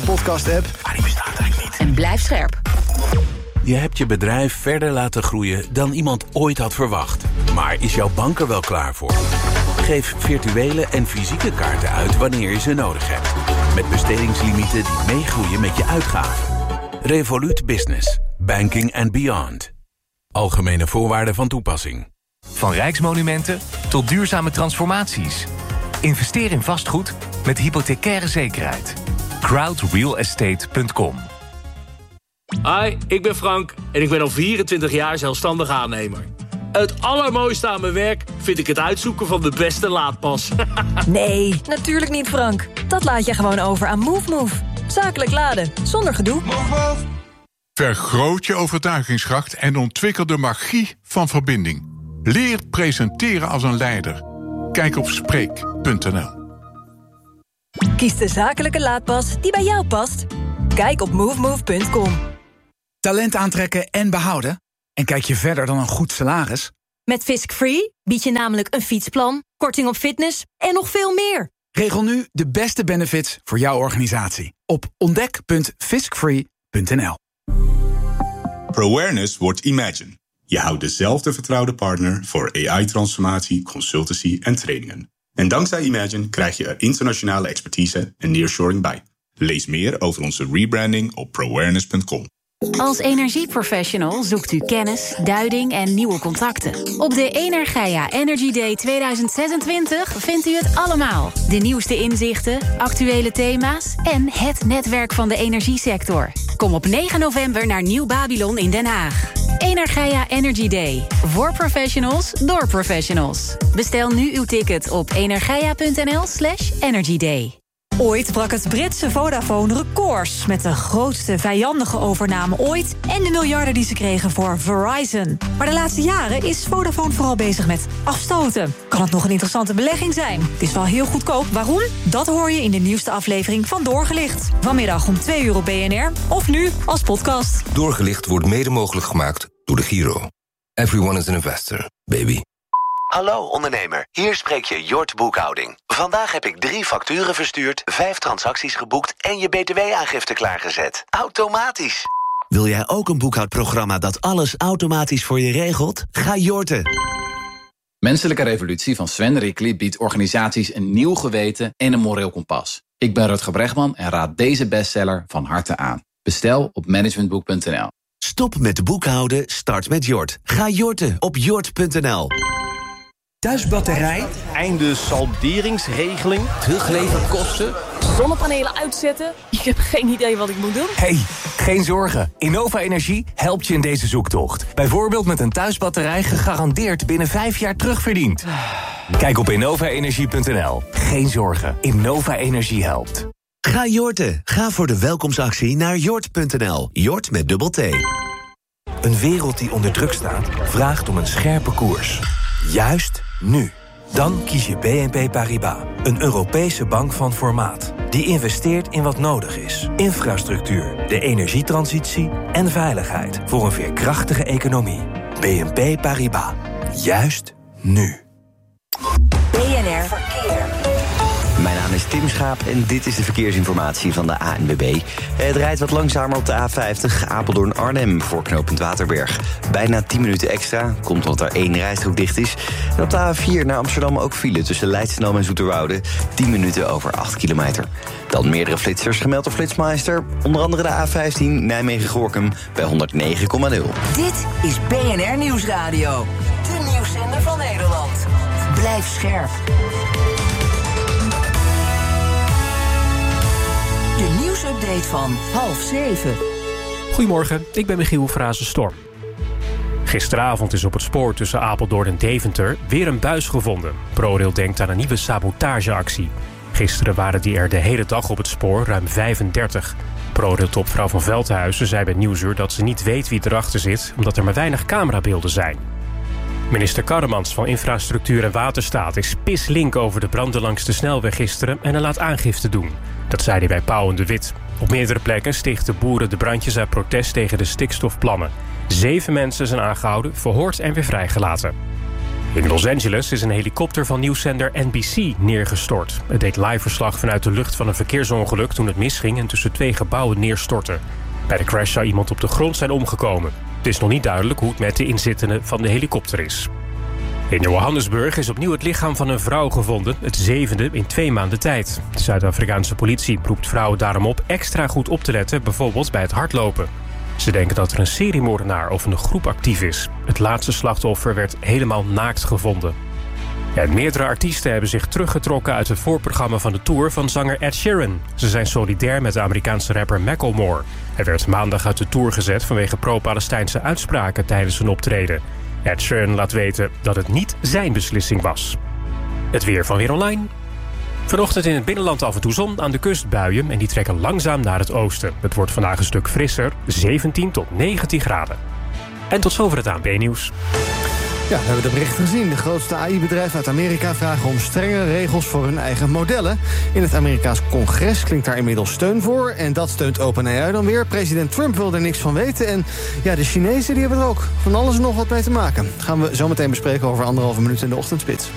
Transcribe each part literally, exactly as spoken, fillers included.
podcast-app. Maar die bestaat eigenlijk niet. En blijf scherp. Je hebt je bedrijf verder laten groeien dan iemand ooit had verwacht. Maar is jouw bank er wel klaar voor? Geef virtuele en fysieke kaarten uit wanneer je ze nodig hebt. Met bestedingslimieten die meegroeien met je uitgaven. Revolut Business. Banking and beyond. Algemene voorwaarden van toepassing. Van rijksmonumenten tot duurzame transformaties. Investeer in vastgoed met hypothecaire zekerheid. crowd real estate punt com. Hi, ik ben Frank en ik ben al vierentwintig jaar zelfstandig aannemer. Het allermooiste aan mijn werk vind ik het uitzoeken van de beste laadpas. Nee, natuurlijk niet, Frank. Dat laat je gewoon over aan MoveMove. Zakelijk laden, zonder gedoe. MoveMove. Vergroot je overtuigingskracht en ontwikkel de magie van verbinding. Leer presenteren als een leider. Kijk op spreek punt n l. Kies de zakelijke laadpas die bij jou past. Kijk op movemove punt com. Talent aantrekken en behouden? En kijk je verder dan een goed salaris? Met Fisk Free bied je namelijk een fietsplan, korting op fitness en nog veel meer. Regel nu de beste benefits voor jouw organisatie op ontdek punt fiskfree punt n l. ProAwareness wordt Imagine. Je houdt dezelfde vertrouwde partner voor A I-transformatie, consultancy en trainingen. En dankzij Imagine krijg je er internationale expertise en nearshoring bij. Lees meer over onze rebranding op pro awareness punt com. Als energieprofessional zoekt u kennis, duiding en nieuwe contacten. Op de Energia Energy Day tweeduizend zesentwintig vindt u het allemaal. De nieuwste inzichten, actuele thema's en het netwerk van de energiesector. Kom op negen november naar Nieuw Babylon in Den Haag. Energia Energy Day. Voor professionals, door professionals. Bestel nu uw ticket op energia punt n l slash energy day. Ooit brak het Britse Vodafone records met de grootste vijandige overname ooit en de miljarden die ze kregen voor Verizon. Maar de laatste jaren is Vodafone vooral bezig met afstoten. Kan het nog een interessante belegging zijn? Het is wel heel goedkoop. Waarom? Dat hoor je in de nieuwste aflevering van Doorgelicht. Vanmiddag om twee uur op B N R of nu als podcast. Doorgelicht wordt mede mogelijk gemaakt door de Giro. Everyone is an investor, baby. Hallo ondernemer, hier spreek je Jort Boekhouding. Vandaag heb ik drie facturen verstuurd, vijf transacties geboekt en je B T W-aangifte klaargezet. Automatisch. Wil jij ook een boekhoudprogramma dat alles automatisch voor je regelt? Ga Jorten. Menselijke Revolutie van Sven Rickly biedt organisaties een nieuw geweten en een moreel kompas. Ik ben Rutger Bregman en raad deze bestseller van harte aan. Bestel op managementboek punt n l. Stop met boekhouden, start met Jort. Ga Jorten op jort punt n l. Thuisbatterij, einde salderingsregeling, teruggeleverd kosten, Zonnepanelen uitzetten? Ik heb geen idee wat ik moet doen. Hey, geen zorgen. Innova Energie helpt je in deze zoektocht. Bijvoorbeeld met een thuisbatterij gegarandeerd binnen vijf jaar terugverdiend. Kijk op innova energie punt n l. Geen zorgen. Innova Energie helpt. Ga Jorten. Ga voor de welkomstactie naar jort punt n l. Jort met dubbel T. Een wereld die onder druk staat, vraagt om een scherpe koers. Juist nu. Dan kies je B N P Paribas, een Europese bank van formaat. Die investeert in wat nodig is. Infrastructuur, de energietransitie en veiligheid voor een veerkrachtige economie. B N P Paribas. Juist nu. B N R Verkeer. Mijn naam is Tim Schaap en dit is de verkeersinformatie van de A N W B. Het rijdt wat langzamer op de A vijftig, Apeldoorn-Arnhem, voor knooppunt Waterberg. Bijna tien minuten extra, komt omdat er één rijstrook dicht is. En op de A vier naar Amsterdam ook file tussen Leidschendam en Zoeterwoude. tien minuten over acht kilometer. Dan meerdere flitsers gemeld door Flitsmeister. Onder andere de A vijftien Nijmegen-Gorinchem bij honderdnegen komma nul. Dit is B N R Nieuwsradio. De nieuwszender van Nederland. Blijf scherp. De nieuwsupdate van half zeven. Goedemorgen, ik ben Michiel Frazen-Storm. Gisteravond is op het spoor tussen Apeldoorn en Deventer weer een buis gevonden. ProRail denkt aan een nieuwe sabotageactie. Gisteren waren die er de hele dag op het spoor, ruim vijfendertig. ProRail-topvrouw van Veldhuizen zei bij Nieuwsuur dat ze niet weet wie erachter zit, omdat er maar weinig camerabeelden zijn. Minister Karremans van Infrastructuur en Waterstaat is pislink over de branden langs de snelweg gisteren en hij laat aangifte doen. Dat zei hij bij Pauw en de Wit. Op meerdere plekken stichten boeren de brandjes uit protest tegen de stikstofplannen. Zeven mensen zijn aangehouden, verhoord en weer vrijgelaten. In Los Angeles is een helikopter van nieuwszender N B C neergestort. Het deed live verslag vanuit de lucht van een verkeersongeluk toen het misging en tussen twee gebouwen neerstortte. Bij de crash zou iemand op de grond zijn omgekomen. Het is nog niet duidelijk hoe het met de inzittenden van de helikopter is. In Johannesburg is opnieuw het lichaam van een vrouw gevonden, het zevende in twee maanden tijd. De Zuid-Afrikaanse politie roept vrouwen daarom op extra goed op te letten, bijvoorbeeld bij het hardlopen. Ze denken dat er een seriemoordenaar of een groep actief is. Het laatste slachtoffer werd helemaal naakt gevonden. Ja, meerdere artiesten hebben zich teruggetrokken uit het voorprogramma van de tour van zanger Ed Sheeran. Ze zijn solidair met de Amerikaanse rapper Macklemore. Hij werd maandag uit de tour gezet vanwege pro-Palestijnse uitspraken tijdens een optreden. Ed Sheeran laat weten dat het niet zijn beslissing was. Het weer van Weer Online. Vanochtend in het binnenland af en toe zon, aan de kust buien en die trekken langzaam naar het oosten. Het wordt vandaag een stuk frisser, zeventien tot negentien graden. En tot zover het A N B-nieuws. Ja, we hebben de berichten gezien. De grootste A I-bedrijven uit Amerika vragen om strengere regels voor hun eigen modellen. In het Amerikaans congres klinkt daar inmiddels steun voor. En dat steunt OpenAI dan weer. President Trump wil er niks van weten. En ja, de Chinezen die hebben er ook van alles en nog wat mee te maken. Dat gaan we zo meteen bespreken over anderhalve minuut in de ochtendspits.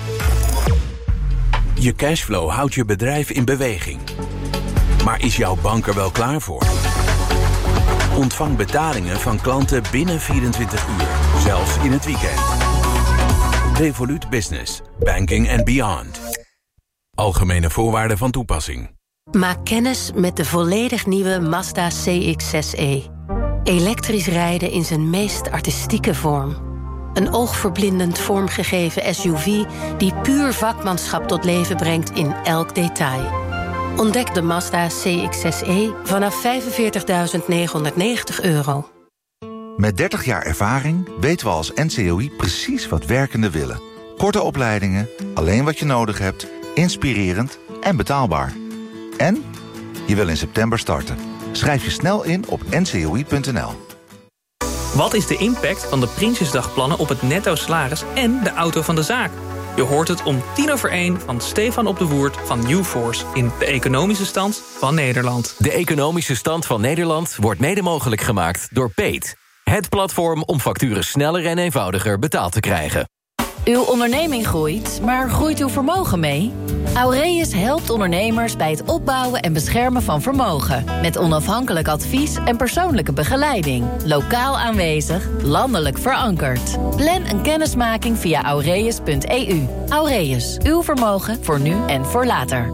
Je cashflow houdt je bedrijf in beweging. Maar is jouw bank er wel klaar voor? Ontvang betalingen van klanten binnen vierentwintig uur, zelfs in het weekend. Revolut Business, banking and beyond. Algemene voorwaarden van toepassing. Maak kennis met de volledig nieuwe Mazda C X zes e. Elektrisch rijden in zijn meest artistieke vorm. Een oogverblindend vormgegeven S U V die puur vakmanschap tot leven brengt in elk detail. Ontdek de Mazda C X zes e vanaf vijfenveertigduizend negenhonderdnegentig euro. Met dertig jaar ervaring weten we als N C O I precies wat werkenden willen. Korte opleidingen, alleen wat je nodig hebt, inspirerend en betaalbaar. En je wil in september starten. Schrijf je snel in op n c o i punt n l. Wat is de impact van de Prinsjesdagplannen op het netto salaris en de auto van de zaak? Je hoort het om tien over één van Stefan op de Woerd van Newforce in De Economische Stand van Nederland. De Economische Stand van Nederland wordt mede mogelijk gemaakt door Peet. Het platform om facturen sneller en eenvoudiger betaald te krijgen. Uw onderneming groeit, maar groeit uw vermogen mee? Aureus helpt ondernemers bij het opbouwen en beschermen van vermogen. Met onafhankelijk advies en persoonlijke begeleiding. Lokaal aanwezig, landelijk verankerd. Plan een kennismaking via aureus punt e u. Aureus, uw vermogen voor nu en voor later.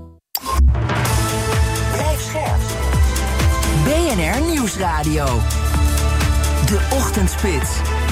Blijf scherp. B N R Nieuwsradio. De Ochtendspits.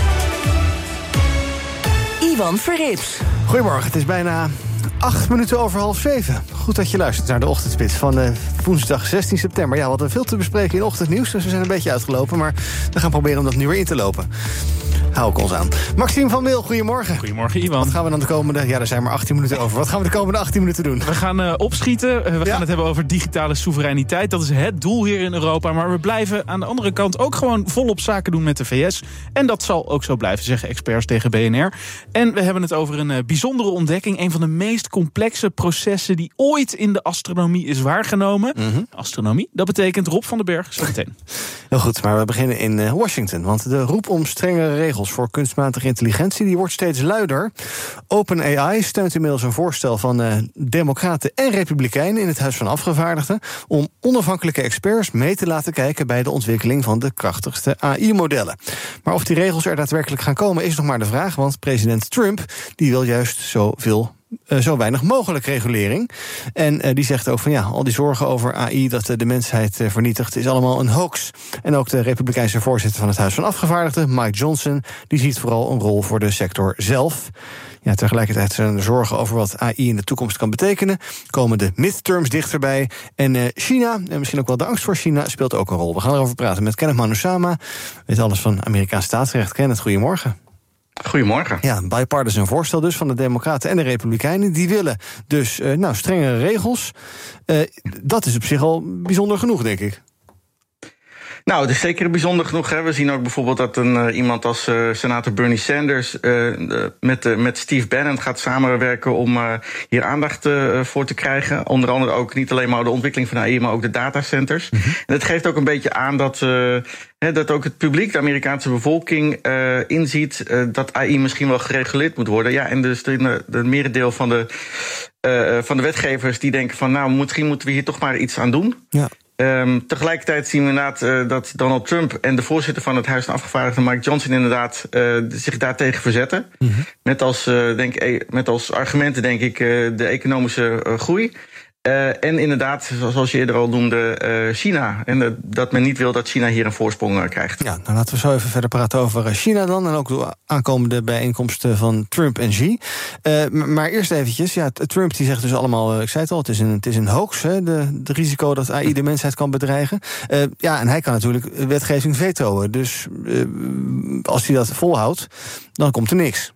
Ivan Verrips. Goedemorgen, het is bijna acht minuten over half zeven. Goed dat je luistert naar de Ochtendspits van uh, woensdag zestien september. Ja, we hadden veel te bespreken in ochtendnieuws, dus we zijn een beetje uitgelopen. Maar we gaan proberen om dat nu weer in te lopen. Hou ik ons aan. Maxime van Meel, goedemorgen. Goedemorgen, Ivan. Wat gaan we dan de komende... Ja, er zijn maar achttien minuten over. Wat gaan we de komende achttien minuten doen? We gaan uh, opschieten. Uh, we ja. gaan het hebben over digitale soevereiniteit. Dat is het doel hier in Europa. Maar we blijven aan de andere kant ook gewoon volop zaken doen met de V S. En dat zal ook zo blijven, zeggen experts tegen B N R. En we hebben het over een uh, bijzondere ontdekking. Een van de meest complexe processen die ooit in de astronomie is waargenomen. Mm-hmm. Astronomie, dat betekent Rob van den Berg. Zo meteen. Heel goed, maar we beginnen in uh, Washington. Want de roep om strengere regels voor kunstmatige intelligentie die wordt steeds luider. OpenAI steunt inmiddels een voorstel van uh, democraten en republikeinen in het Huis van Afgevaardigden om onafhankelijke experts mee te laten kijken bij de ontwikkeling van de krachtigste A I-modellen. Maar of die regels er daadwerkelijk gaan komen is nog maar de vraag, want president Trump die wil juist zoveel Uh, zo weinig mogelijk regulering. En uh, die zegt ook van ja, al die zorgen over A I dat uh, de mensheid uh, vernietigt is allemaal een hoax. En ook de republikeinse voorzitter van het Huis van Afgevaardigden, Mike Johnson, die ziet vooral een rol voor de sector zelf. Ja, tegelijkertijd zijn er zorgen over wat A I in de toekomst kan betekenen. Komen de midterms dichterbij. En uh, China, en misschien ook wel de angst voor China, speelt ook een rol. We gaan erover praten met Kenneth Manusama. Weet alles van Amerikaans staatsrecht. Kenneth, goedemorgen. Goedemorgen. Ja, een bipartisan voorstel dus van de Democraten en de Republikeinen. Die willen dus uh, nou, strengere regels. Uh, dat is op zich al bijzonder genoeg, denk ik. Nou, het is zeker bijzonder genoeg. Hè. We zien ook bijvoorbeeld dat een, uh, iemand als uh, senator Bernie Sanders Uh, uh, met, uh, met Steve Bannon gaat samenwerken om uh, hier aandacht uh, voor te krijgen. Onder andere ook niet alleen maar de ontwikkeling van A I, maar ook de datacenters. Mm-hmm. En het geeft ook een beetje aan dat, uh, hè, dat ook het publiek, de Amerikaanse bevolking, uh, inziet uh, dat A I misschien wel gereguleerd moet worden. Ja, en dus de, de merendeel van de, uh, van de wetgevers die denken van, nou, misschien moeten we hier toch maar iets aan doen. Ja. Um, tegelijkertijd zien we inderdaad uh, dat Donald Trump en de voorzitter van het Huis van Afgevaardigden, Mike Johnson, inderdaad uh, zich daartegen verzetten. Mm-hmm. Met, als, uh, denk, met als argumenten, denk ik, uh, de economische uh, groei. Uh, en inderdaad, zoals je eerder al noemde, uh, China. En uh, dat men niet wil dat China hier een voorsprong uh, krijgt. Ja, nou laten we zo even verder praten over China dan. En ook de aankomende bijeenkomsten van Trump en Xi. Uh, maar eerst eventjes, ja, Trump die zegt dus allemaal, uh, ik zei het al, het is een, het is een hoax, hè, de, de risico dat A I de mensheid kan bedreigen. Uh, ja, en hij kan natuurlijk wetgeving vetoen. Dus uh, als hij dat volhoudt, dan komt er niks.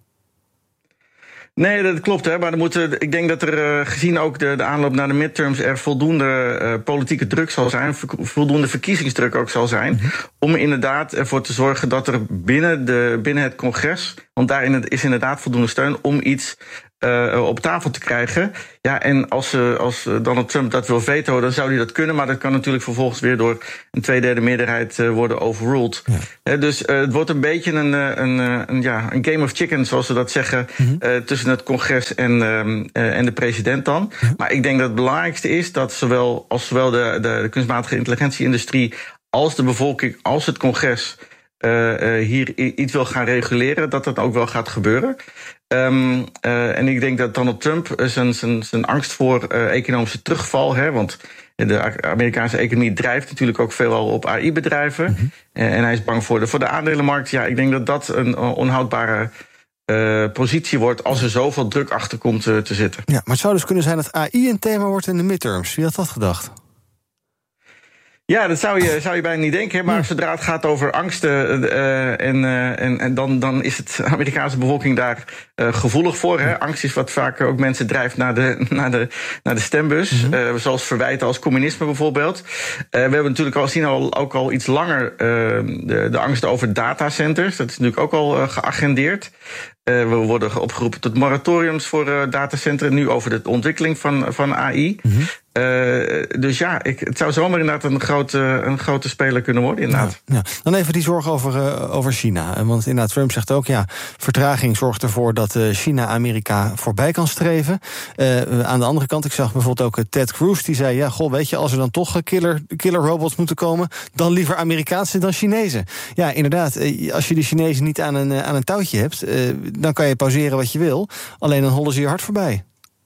Nee, dat klopt. Hè, maar er moet, ik denk dat er, uh, gezien ook de, de aanloop naar de midterms, er voldoende uh, politieke druk zal zijn, voldoende verkiezingsdruk ook zal zijn, mm-hmm. om inderdaad ervoor te zorgen dat er binnen, de, binnen het congres, want daarin is inderdaad voldoende steun om iets uh, op tafel te krijgen. Ja, en als, uh, als Donald Trump dat wil vetoen, dan zou hij dat kunnen, maar dat kan natuurlijk vervolgens weer door een tweederde meerderheid uh, worden overruled. Ja. Uh, dus uh, het wordt een beetje een, een, een, een, ja, een game of chicken, zoals ze dat zeggen, mm-hmm. uh, tussen het congres en, um, uh, en de president dan. Ja. Maar ik denk dat het belangrijkste is dat zowel, als zowel de, de, de kunstmatige intelligentie-industrie als de bevolking, als het congres Uh, uh, hier iets wil gaan reguleren, dat dat ook wel gaat gebeuren. Um, uh, en ik denk dat Donald Trump zijn, zijn, zijn angst voor uh, economische terugval, hè, want de Amerikaanse economie drijft natuurlijk ook veelal op A I-bedrijven. Mm-hmm. Uh, en hij is bang voor de, voor de aandelenmarkt. Ja, ik denk dat dat een onhoudbare uh, positie wordt als er zoveel druk achter komt uh, te zitten. Ja, maar het zou dus kunnen zijn dat A I een thema wordt in de midterms. Wie had dat gedacht? Ja, dat zou je, zou je bijna niet denken. Hè? Maar ja. Zodra het gaat over angsten uh, en, uh, en, en dan, dan is het de Amerikaanse bevolking daar uh, gevoelig voor. Hè? Angst is wat vaak ook mensen drijft naar de, naar de, naar de stembus. Mm-hmm. Uh, zoals verwijten als communisme bijvoorbeeld. Uh, we hebben natuurlijk al zien al, ook al iets langer uh, de, de angst over datacenters. Dat is natuurlijk ook al uh, geagendeerd. Uh, we worden opgeroepen tot moratoriums voor uh, datacentra. Nu over de ontwikkeling van, van A I. Mm-hmm. Uh, dus ja, ik, het zou zomaar inderdaad een grote, een grote speler kunnen worden, inderdaad. Ja, ja. Dan even die zorg over, uh, over China. Want inderdaad, Trump zegt ook, ja, vertraging zorgt ervoor dat uh, China Amerika voorbij kan streven. Uh, aan de andere kant, ik zag bijvoorbeeld ook uh, Ted Cruz, die zei, ja, goh, weet je, als er dan toch killer, killer robots moeten komen, dan liever Amerikaanse dan Chinezen. Ja, inderdaad, uh, als je de Chinezen niet aan een, uh, aan een touwtje hebt, uh, dan kan je pauzeren wat je wil, alleen dan hollen ze je hard voorbij.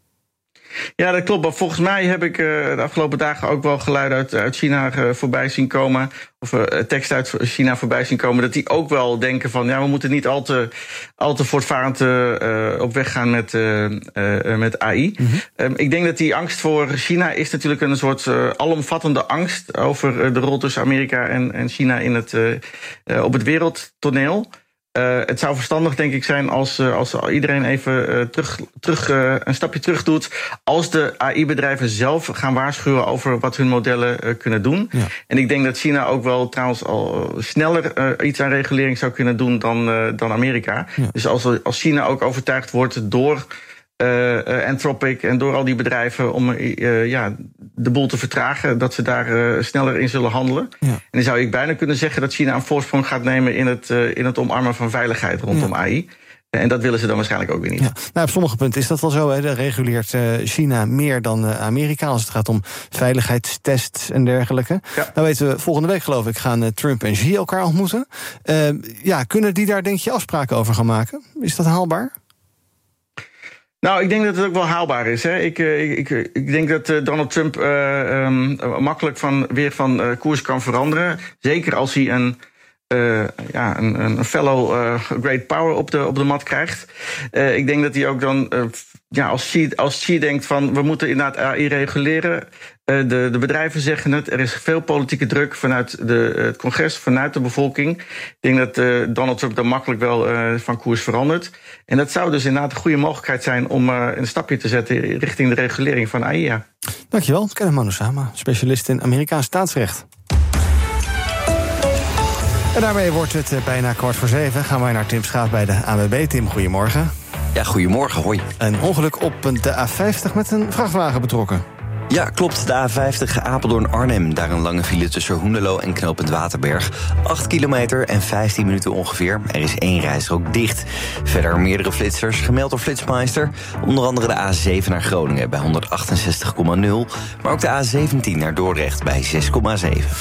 Ja, dat klopt. Maar volgens mij heb ik uh, de afgelopen dagen ook wel geluiden uit, uit China uh, voorbij zien komen. Of uh, tekst uit China voorbij zien komen. Dat die ook wel denken van, ja, we moeten niet al te, al te voortvarend uh, op weg gaan met, uh, uh, met A I. Mm-hmm. Um, ik denk dat die angst voor China is natuurlijk een soort uh, alomvattende angst over uh, de rol tussen Amerika en, en China in het, uh, uh, op het wereldtoneel. Uh, het zou verstandig, denk ik, zijn als, uh, als iedereen even uh, terug, terug, uh, een stapje terug doet. Als de A I-bedrijven zelf gaan waarschuwen over wat hun modellen uh, kunnen doen. Ja. En ik denk dat China ook wel trouwens al sneller uh, iets aan regulering zou kunnen doen dan, uh, dan Amerika. Ja. Dus als, als China ook overtuigd wordt door Uh, uh, Anthropic en door al die bedrijven om uh, ja, de boel te vertragen, dat ze daar uh, sneller in zullen handelen. Ja. En dan zou ik bijna kunnen zeggen dat China een voorsprong gaat nemen in het, uh, in het omarmen van veiligheid rondom ja. A I. En dat willen ze dan waarschijnlijk ook weer niet. Ja. Nou, op sommige punten is dat wel zo. Hè. Daar reguleert uh, China meer dan uh, Amerika als het gaat om veiligheidstests en dergelijke. Ja. Nou weten we, volgende week geloof ik gaan uh, Trump en Xi elkaar ontmoeten. Uh, ja, kunnen die daar denk je afspraken over gaan maken? Is dat haalbaar? Nou, ik denk dat het ook wel haalbaar is. Hè. Ik, ik, ik denk dat uh, Donald Trump uh, um, makkelijk van, weer van uh, koers kan veranderen. Zeker als hij een, uh, ja, een, een fellow uh, great power op de, op de mat krijgt. Uh, ik denk dat hij ook dan, uh, ja, als Xi, als Xi denkt van we moeten inderdaad A I reguleren. Uh, de, de bedrijven zeggen het. Er is veel politieke druk vanuit de, het congres, vanuit de bevolking. Ik denk dat uh, Donald Trump dan makkelijk wel uh, van koers verandert. En dat zou dus inderdaad een goede mogelijkheid zijn om uh, een stapje te zetten richting de regulering van A I. Ja. Dankjewel, Kenneth Manusama, specialist in Amerikaans staatsrecht. En daarmee wordt het bijna kwart voor zeven. Gaan wij naar Tim Schaap bij de A N W B. Tim, goedemorgen. Ja, goedemorgen, hoi. Een ongeluk op de A vijftig met een vrachtwagen betrokken. Ja, klopt. De A vijftig Apeldoorn-Arnhem. Daar een lange file tussen Hoenderloo en knooppunt Waterberg. acht kilometer en vijftien minuten ongeveer. Er is één rijstrook dicht. Verder meerdere flitsers, gemeld door Flitsmeister. Onder andere de A zeven naar Groningen bij honderdachtenzestig komma nul. Maar ook de A zeventien naar Dordrecht bij zes komma zeven.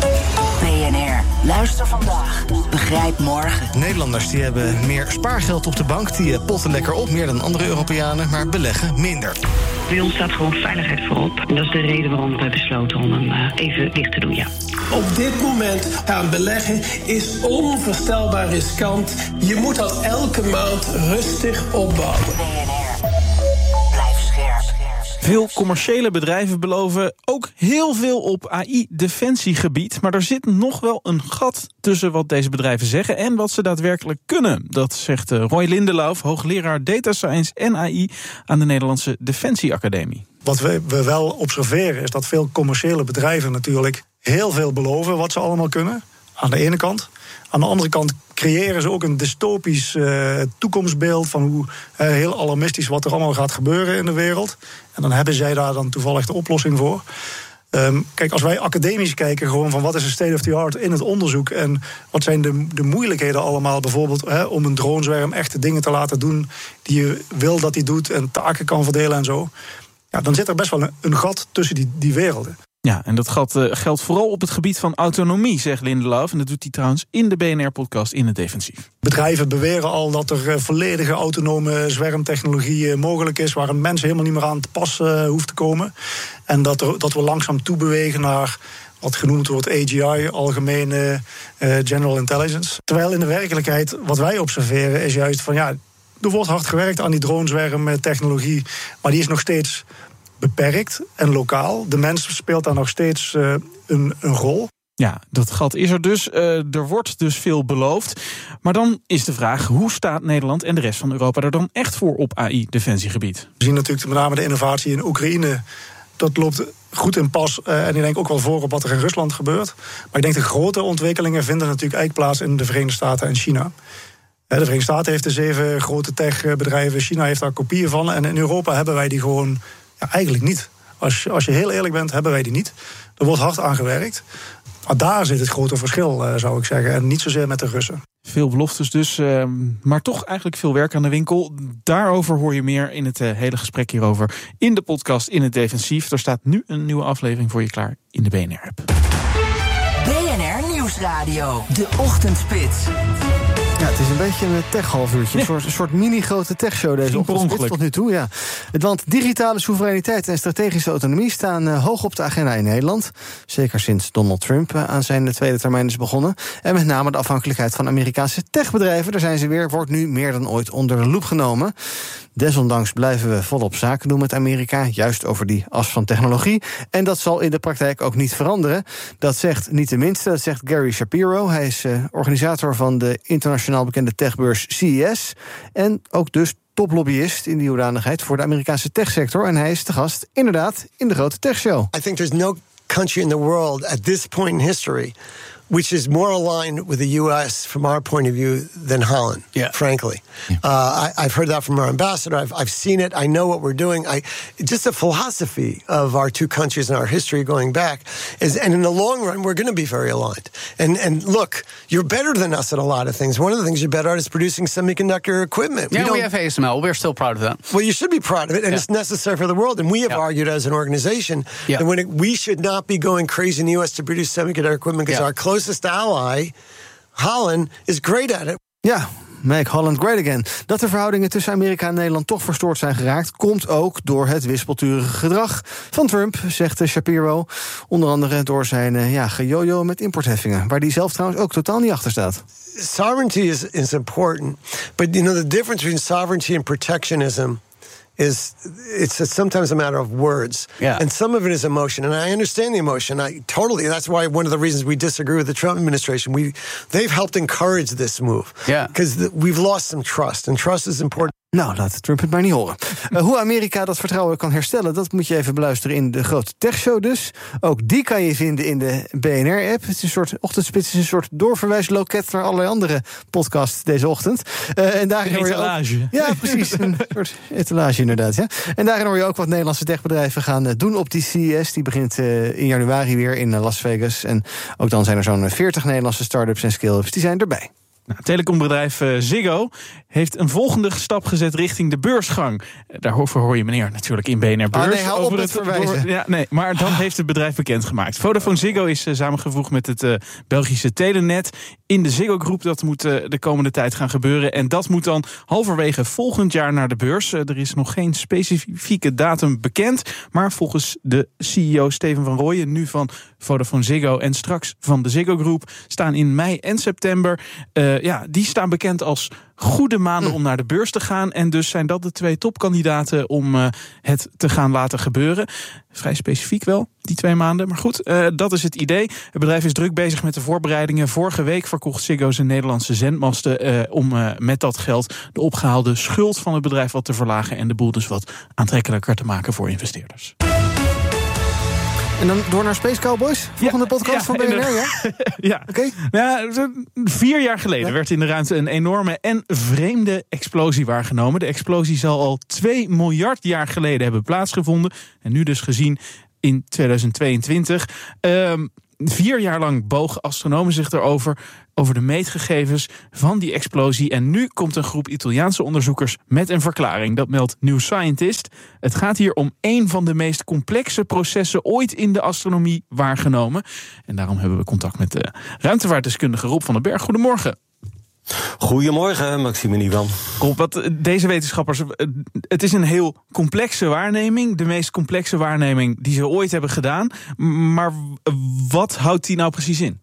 B N R. Luister vandaag. Begrijp morgen. Nederlanders die hebben meer spaargeld op de bank. Die potten lekker op, meer dan andere Europeanen. Maar beleggen minder. Bij ons staat gewoon veiligheid voorop. En dat is de reden waarom we hebben besloten om hem uh, even dicht te doen, ja. Op dit moment gaan beleggen is onvoorstelbaar riskant. Je moet dat elke maand rustig opbouwen. B N R. Blijf scherp. Veel commerciële bedrijven beloven ook heel veel op A I-defensiegebied. Maar er zit nog wel een gat tussen wat deze bedrijven zeggen en wat ze daadwerkelijk kunnen. Dat zegt Roy Lindelauf, hoogleraar Data Science en A I aan de Nederlandse Defensieacademie. Wat we, we wel observeren is dat veel commerciële bedrijven natuurlijk heel veel beloven wat ze allemaal kunnen. Aan de ene kant. Aan de andere kant creëren ze ook een dystopisch uh, toekomstbeeld van hoe uh, heel alarmistisch wat er allemaal gaat gebeuren in de wereld. En dan hebben zij daar dan toevallig de oplossing voor. Um, kijk, als wij academisch kijken, gewoon van wat is de state of the art in het onderzoek en wat zijn de, de moeilijkheden allemaal, bijvoorbeeld hè, om een dronezwerm echte dingen te laten doen die je wil dat hij doet en taken kan verdelen en zo. Ja, dan zit er best wel een, een gat tussen die, die werelden. Ja, en dat gat uh, geldt vooral op het gebied van autonomie, zegt Lindelauf. En dat doet hij trouwens in de B N R-podcast In het Defensief. Bedrijven beweren al dat er uh, volledige autonome zwermtechnologie uh, mogelijk is, waar een mens helemaal niet meer aan te pas uh, hoeft te komen. En dat, er, dat we langzaam toebewegen naar wat genoemd wordt A G I, Algemene uh, General Intelligence. Terwijl in de werkelijkheid, wat wij observeren, is juist van ja, er wordt hard gewerkt aan die dronezwermtechnologie, maar die is nog steeds beperkt en lokaal. De mens speelt daar nog steeds uh, een, een rol. Ja, dat gat is er dus. Uh, er wordt dus veel beloofd. Maar dan is de vraag, hoe staat Nederland en de rest van Europa er dan echt voor op A I-defensiegebied? We zien natuurlijk met name de innovatie in Oekraïne. Dat loopt goed in pas. Uh, en ik denk ook wel voor op wat er in Rusland gebeurt. Maar ik denk de grote ontwikkelingen vinden natuurlijk eigenlijk plaats in de Verenigde Staten en China. De Verenigde Staten heeft de zeven grote techbedrijven. China heeft daar kopieën van. En in Europa hebben wij die gewoon ja, eigenlijk niet. Als je, als je heel eerlijk bent, hebben wij die niet. Er wordt hard aan gewerkt. Maar daar zit het grote verschil, uh, zou ik zeggen. En niet zozeer met de Russen. Veel beloftes dus, uh, maar toch eigenlijk veel werk aan de winkel. Daarover hoor je meer in het uh, hele gesprek hierover in de podcast In het Defensief. Er staat nu een nieuwe aflevering voor je klaar in de B N R-app. B N R Nieuwsradio, de Ochtendspits. Ja, het is een beetje een tech-halfuurtje. Een soort, een soort mini-grote techshow deze ochtend tot nu toe. Ja. Want digitale soevereiniteit en strategische autonomie staan uh, hoog op de agenda in Nederland. Zeker sinds Donald Trump uh, aan zijn tweede termijn is begonnen. En met name de afhankelijkheid van Amerikaanse techbedrijven, daar zijn ze weer, wordt nu meer dan ooit onder de loep genomen. Desondanks blijven we volop zaken doen met Amerika, juist over die as van technologie. En dat zal in de praktijk ook niet veranderen. Dat zegt niet de minste, dat zegt Gary Shapiro. Hij is uh, organisator van de internationaal bekende techbeurs C E S. En ook dus toplobbyist in die hoedanigheid voor de Amerikaanse techsector. En hij is te gast, inderdaad, in de grote techshow. I think there's no country in the world at this point in history which is more aligned with the U S from our point of view than Holland, yeah. frankly. Yeah. Uh, I, I've heard that from our ambassador. I've, I've seen it. I know what we're doing. I, just the philosophy of our two countries and our history going back is, and in the long run, we're going to be very aligned. And and look, you're better than us at a lot of things. One of the things you're better at is producing semiconductor equipment. Yeah, we, we have A S M L. We're still proud of that. Well, you should be proud of it, and yeah. it's necessary for the world. And we have yeah. argued as an organization yeah. that when it, we should not be going crazy in the U S to produce semiconductor equipment because yeah. our closest ally, Holland, is great at it. Ja, make Holland great again. Dat de verhoudingen tussen Amerika en Nederland toch verstoord zijn geraakt, komt ook door het wispelturige gedrag van Trump, zegt Shapiro. Onder andere door zijn ja, gejojo met importheffingen, waar hij zelf trouwens ook totaal niet achter staat. Sovereignty is, is important, but you know the difference between sovereignty and protectionism is it's a, sometimes a matter of words. Yeah. And some of it is emotion. And I understand the emotion. I totally, that's why one of the reasons we disagree with the Trump administration. We, they've helped encourage this move. Yeah. Because we've lost some trust. And trust is important. Nou, laat Trump het maar niet horen. Uh, hoe Amerika dat vertrouwen kan herstellen, dat moet je even beluisteren in de grote techshow dus. Ook die kan je vinden in de B N R-app. Het is een soort ochtendspits, is een soort doorverwijsloket naar allerlei andere podcasts deze ochtend. Uh, en daarin hoor je etalage. Ook, ja, precies. Een soort etalage inderdaad. Ja. En daarin hoor je ook wat Nederlandse techbedrijven gaan uh, doen op die C E S. Die begint uh, in januari weer in uh, Las Vegas. En ook dan zijn er zo'n veertig Nederlandse start-ups en scale-ups. Die zijn erbij. Nou, telecombedrijf uh, Ziggo heeft een volgende stap gezet richting de beursgang. Daarover hoor je meneer natuurlijk in B N R Beurs. Oh nee, hou op over het verwijzen. Door, ja, nee, maar dat heeft het bedrijf bekendgemaakt. Vodafone Ziggo is uh, samengevoegd met het uh, Belgische Telenet in de Ziggo-groep. Dat moet uh, de komende tijd gaan gebeuren. En dat moet dan halverwege volgend jaar naar de beurs. Uh, er is nog geen specifieke datum bekend. Maar volgens de C E O Steven van Rooyen, nu van Vodafone Ziggo en straks van de Ziggo-groep, staan in mei en september... Uh, ja, die staan bekend als goede maanden om naar de beurs te gaan. En dus zijn dat de twee topkandidaten om uh, het te gaan laten gebeuren. Vrij specifiek wel, die twee maanden. Maar goed, uh, dat is het idee. Het bedrijf is druk bezig met de voorbereidingen. Vorige week verkocht Ziggo zijn Nederlandse zendmasten Uh, om uh, met dat geld de opgehaalde schuld van het bedrijf wat te verlagen en de boel dus wat aantrekkelijker te maken voor investeerders. En dan door naar Space Cowboys? Volgende ja, podcast ja, van B N R, ja? Ja. Oké. Okay. Ja, vier jaar geleden ja. werd in de ruimte een enorme en vreemde explosie waargenomen. De explosie zal al twee miljard jaar geleden hebben plaatsgevonden. En nu dus gezien in tweeduizend tweeëntwintig. Um, Vier jaar lang bogen astronomen zich erover, over de meetgegevens van die explosie. En nu komt een groep Italiaanse onderzoekers met een verklaring. Dat meldt New Scientist. Het gaat hier om één van de meest complexe processen ooit in de astronomie waargenomen. En daarom hebben we contact met de ruimtevaartdeskundige Rob van den Berg. Goedemorgen. Goedemorgen, Maxime en Ivan. Rob, wat deze wetenschappers, het is een heel complexe waarneming. De meest complexe waarneming die ze ooit hebben gedaan. Maar wat houdt die nou precies in?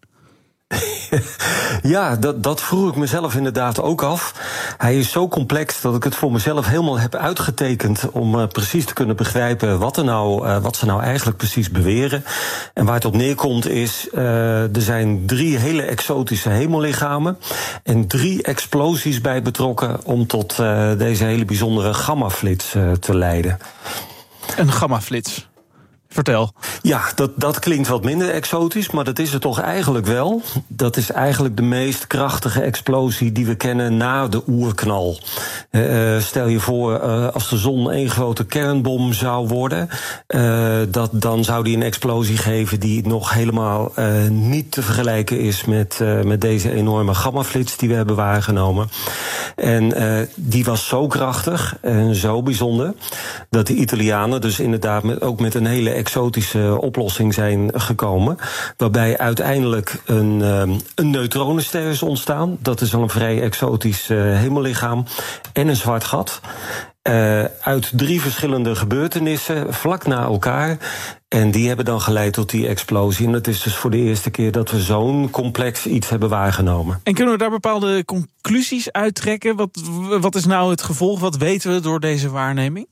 Ja, dat, dat vroeg ik mezelf inderdaad ook af. Hij is zo complex dat ik het voor mezelf helemaal heb uitgetekend om uh, precies te kunnen begrijpen wat, er nou, uh, wat ze nou eigenlijk precies beweren. En waar het op neerkomt is, uh, er zijn drie hele exotische hemellichamen en drie explosies bij betrokken om tot uh, deze hele bijzondere gammaflits uh, te leiden. Een gammaflits? Vertel. Ja, dat, dat klinkt wat minder exotisch, maar dat is het toch eigenlijk wel. Dat is eigenlijk de meest krachtige explosie die we kennen na de oerknal. Uh, stel je voor, uh, als de zon één grote kernbom zou worden, uh, dat, dan zou die een explosie geven die nog helemaal uh, niet te vergelijken is met, uh, met deze enorme gammaflits die we hebben waargenomen. En uh, die was zo krachtig en zo bijzonder dat de Italianen dus inderdaad met, ook met een hele exotische oplossing zijn gekomen, waarbij uiteindelijk een, um, een neutronenster is ontstaan. Dat is al een vrij exotisch uh, hemellichaam. En een zwart gat. Uh, uit drie verschillende gebeurtenissen, vlak na elkaar. En die hebben dan geleid tot die explosie. En het is dus voor de eerste keer dat we zo'n complex iets hebben waargenomen. En kunnen we daar bepaalde conclusies uittrekken? Wat, wat is nou het gevolg? Wat weten we door deze waarneming?